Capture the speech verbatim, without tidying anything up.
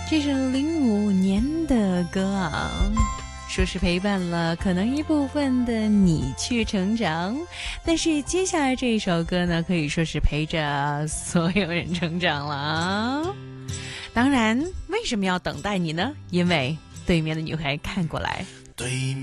这是零五年的歌啊，说是陪伴了可能一部分的你去成长，但是接下来这一首歌呢，可以说是陪着所有人成长了啊。当然，为什么要等待你呢？因为对面的女孩看过来。 对